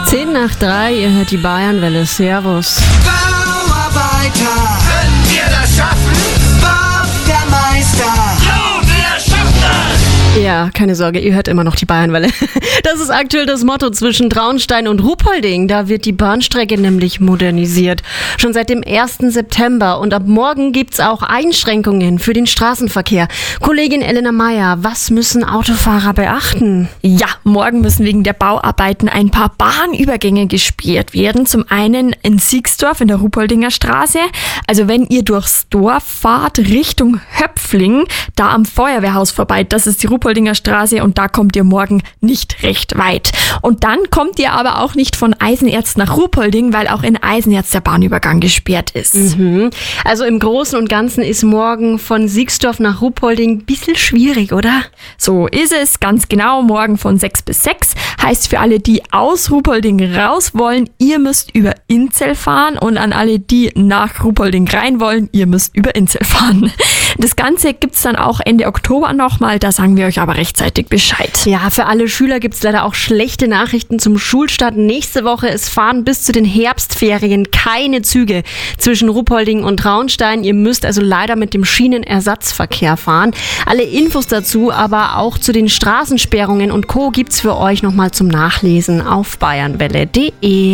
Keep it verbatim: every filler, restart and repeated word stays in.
Zehn nach drei, ihr hört die Bayernwelle. Servus. Bauarbeiter, können wir das schaffen? Bob der Meister, jo, wir schaffen das! Ja, keine Sorge, ihr hört immer noch die Bayernwelle. Das ist aktuell das Motto zwischen Traunstein und Ruhpolding. Da wird die Bahnstrecke nämlich modernisiert. Schon seit dem ersten September. Und ab morgen gibt's auch Einschränkungen für den Straßenverkehr. Kollegin Elena Meyer, was müssen Autofahrer beachten? Ja, morgen müssen wegen der Bauarbeiten ein paar Bahnübergänge gesperrt werden. Zum einen in Siegsdorf in der Ruhpoldinger Straße. Also wenn ihr durchs Dorf fahrt Richtung Höpfling, da am Feuerwehrhaus vorbei, das ist die Ruhpoldinger Straße und da kommt ihr morgen nicht recht weit. Und dann kommt ihr aber auch nicht von Eisenerz nach Ruhpolding, weil auch in Eisenerz der Bahnübergang gesperrt ist. Mhm. Also im Großen und Ganzen ist morgen von Siegsdorf nach Ruhpolding ein bisschen schwierig, oder? So ist es, ganz genau, morgen von sechs bis sechs. Heißt für alle, die aus Ruhpolding raus wollen, ihr müsst über Inzell fahren und an alle, die nach Ruhpolding rein wollen, ihr müsst über Inzell fahren. Das Ganze gibt's dann auch Ende Oktober nochmal, da sagen wir euch aber rechtzeitig Bescheid. Ja, für alle Schüler gibt's leider auch schlechte Nachrichten zum Schulstart nächste Woche. Es fahren bis zu den Herbstferien keine Züge zwischen Ruhpolding und Traunstein. Ihr müsst also leider mit dem Schienenersatzverkehr fahren. Alle Infos dazu, aber auch zu den Straßensperrungen und Co. gibt's für euch nochmal zum Nachlesen auf bayernwelle punkt de.